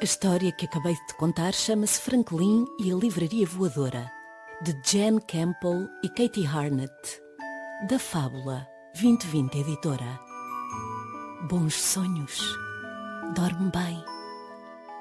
A história que acabei de te contar chama-se Franklin e a Livraria Voadora, de Jen Campbell e Katie Harnett, da Fábula 2020 Editora. Bons sonhos. Dorme bem.